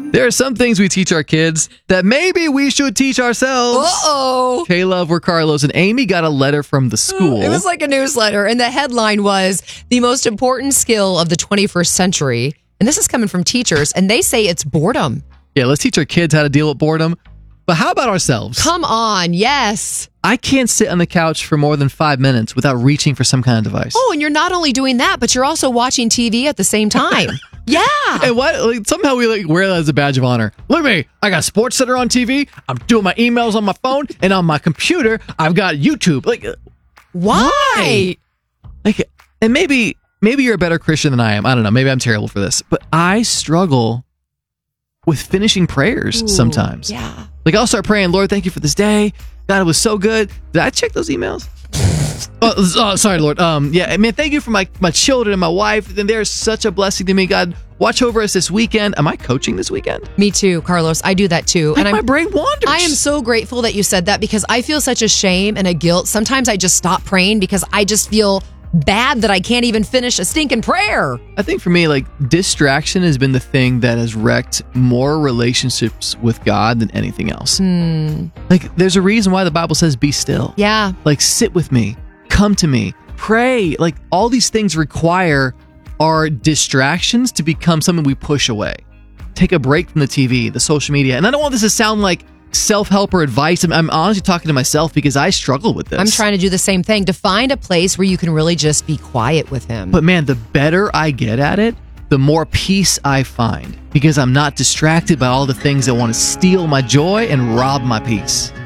There are some things we teach our kids that maybe we should teach ourselves. Uh-oh. Kayla, we're Carlos, and Amy got a letter from the school. It was like a newsletter, and the headline was, the most important skill of the 21st century. And this is coming from teachers, and they say it's boredom. Yeah, let's teach our kids how to deal with boredom. But how about ourselves? Come on, yes. I can't sit on the couch for more than 5 minutes without reaching for some kind of device. Oh, and you're not only doing that, but you're also watching TV at the same time. Yeah. And somehow we wear that as a badge of honor. Look at me. I got SportsCenter on TV. I'm doing my emails on my phone, and on my computer, I've got YouTube. Why? And maybe you're a better Christian than I am. I don't know. Maybe I'm terrible for this, but I struggle with finishing prayers sometimes. Yeah. I'll start praying, Lord, thank you for this day. God, it was so good. Did I check those emails? Sorry, Lord. Yeah, man, thank you for my children and my wife. And they're such a blessing to me. God, watch over us this weekend. Am I coaching this weekend? Me too, Carlos. I do that too. My brain wanders. I am so grateful that you said that, because I feel such a shame and a guilt. Sometimes I just stop praying because I just feel bad that I can't even finish a stinking prayer. I think for me, distraction has been the thing that has wrecked more relationships with God than anything else. There's a reason why the Bible says, be still. Yeah. Sit with me, come to me, pray. All these things require our distractions to become something we push away. Take a break from the TV, the social media. And I don't want this to sound like self-help or advice. I'm honestly talking to myself because I struggle with this. I'm trying to do the same thing, to find a place where you can really just be quiet with him. But man, the better I get at it, the more peace I find, because I'm not distracted by all the things that want to steal my joy and rob my peace.